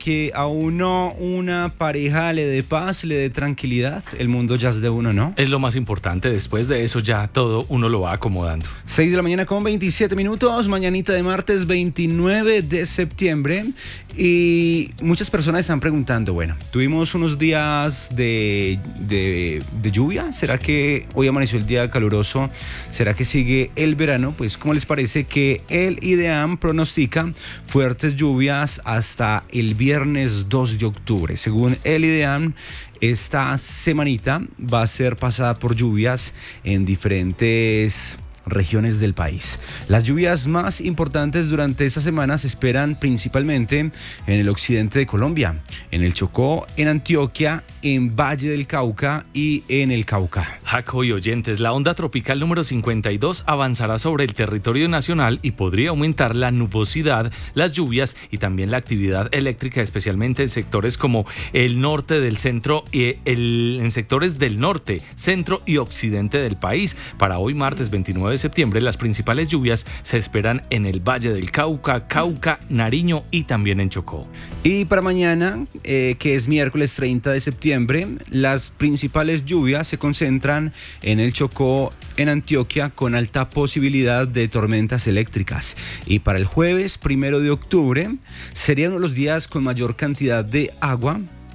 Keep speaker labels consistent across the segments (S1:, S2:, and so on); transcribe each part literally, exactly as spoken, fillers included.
S1: que a uno una pareja le dé paz, le dé tranquilidad, el mundo ya es de uno, ¿no?
S2: Es lo más importante, después de eso ya todo uno lo va acomodando.
S1: seis de la mañana con veintisiete minutos, mañanita de martes veintinueve de septiembre, y muchas personas están preguntando, bueno, tuvimos unos días de, de, de lluvia, ¿será que hoy amaneció el día caluroso? ¿Será que sigue el verano? Pues, ¿cómo les parece que el IDEAM pronostica fuertes lluvias hasta el viernes dos de octubre? Según el IDEAM, esta semanita va a ser pasada por lluvias en diferentes regiones del país. Las lluvias más importantes durante esta semana se esperan principalmente en el occidente de Colombia, en el Chocó, en Antioquia, en Valle del Cauca y en el Cauca.
S2: Jaco y oyentes, la onda tropical número cincuenta y dos avanzará sobre el territorio nacional y podría aumentar la nubosidad, las lluvias y también la actividad eléctrica, especialmente en sectores como el norte del centro y el, en sectores del norte, centro y occidente del país. Para hoy martes veintinueve de septiembre, las principales lluvias se esperan en el Valle del Cauca, Cauca, Nariño y también en Chocó.
S1: Y para mañana, eh, que es miércoles treinta de septiembre, las principales lluvias se concentran en el Chocó, en Antioquia, con alta posibilidad de tormentas eléctricas. Y para el jueves primero de octubre, sería uno de los días con mayor cantidad de agua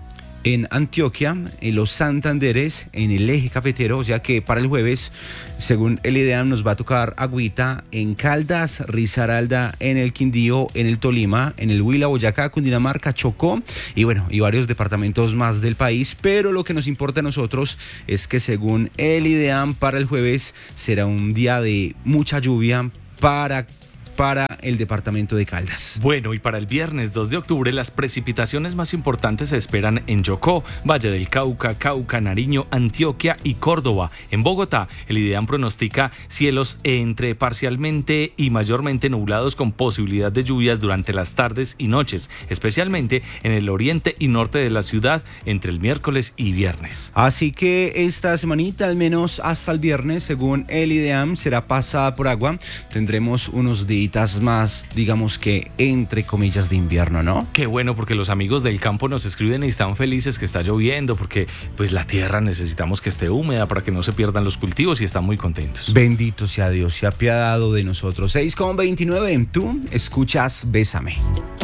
S1: en Antioquia, en los Santanderes, en el eje cafetero, o sea que para el jueves, según el IDEAM, nos va a tocar agüita en Caldas, Risaralda, en el Quindío, en el Tolima, en el Huila, Boyacá, Cundinamarca, Chocó y bueno, y varios departamentos más del país. Pero lo que nos importa a nosotros es que según el IDEAM, para el jueves será un día de mucha lluvia para para el departamento de Caldas.
S2: Bueno, y para el viernes dos de octubre, las precipitaciones más importantes se esperan en Chocó, Valle del Cauca, Cauca, Nariño, Antioquia y Córdoba. En Bogotá, el IDEAM pronostica cielos entre parcialmente y mayormente nublados con posibilidad de lluvias durante las tardes y noches, especialmente en el oriente y norte de la ciudad entre el miércoles y viernes.
S1: Así que esta semanita, al menos hasta el viernes, según el IDEAM, será pasada por agua. Tendremos unos días más, digamos que entre comillas, de invierno, ¿no?
S2: Qué bueno, porque los amigos del campo nos escriben y están felices que está lloviendo, porque pues la tierra necesitamos que esté húmeda para que no se pierdan los cultivos y están muy contentos.
S1: Bendito sea Dios, se ha apiadado de nosotros. seis con veintinueve, tú escuchas Bésame.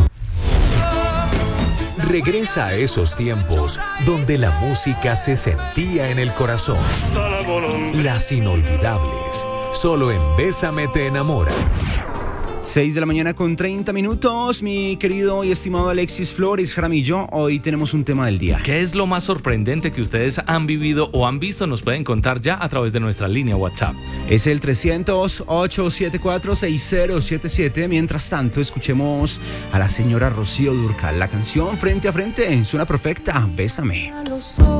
S3: Regresa a esos tiempos donde la música se sentía en el corazón. Las inolvidables, solo en Bésame te enamora.
S1: seis de la mañana con treinta minutos, mi querido y estimado Alexis Flores Jaramillo, hoy tenemos un tema del día.
S2: ¿Qué es lo más sorprendente que ustedes han vivido o han visto? Nos pueden contar ya a través de nuestra línea WhatsApp.
S1: Es el trescientos, ochocientos setenta y cuatro, sesenta setenta y siete. Mientras tanto, escuchemos a la señora Rocío Dúrcal. La canción Frente a Frente, suena perfecta, Bésame.